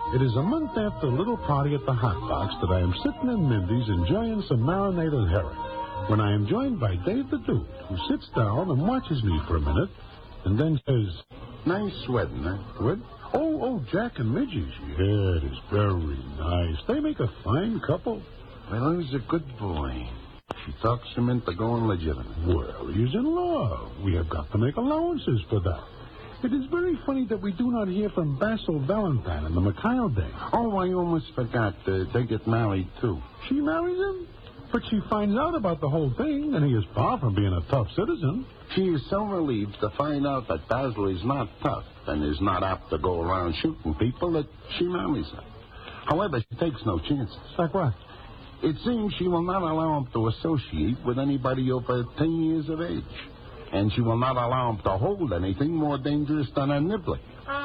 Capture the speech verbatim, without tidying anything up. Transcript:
It is a month after a little party at the Hot Box that I am sitting in Mindy's enjoying some marinated herring when I am joined by Dave the Dude, who sits down and watches me for a minute and then says, "Nice wedding, huh? Good?" Oh, oh, Jack and Midgie's. Yeah, it is very nice. They make a fine couple. Well, he's a good boy. She talks him into going legitimate. Well, he's in love. We have got to make allowances for that. It is very funny that we do not hear from Basil Valentine and the Mikhail Day. Oh, I almost forgot. Uh, they get married, too. She marries him? But she finds out about the whole thing, and he is far from being a tough citizen. She is so relieved to find out that Basil is not tough and is not apt to go around shooting people that she marries him. However, she takes no chances. Like what? It seems she will not allow him to associate with anybody over ten years of age. And she will not allow him to hold anything more dangerous than a nibbler.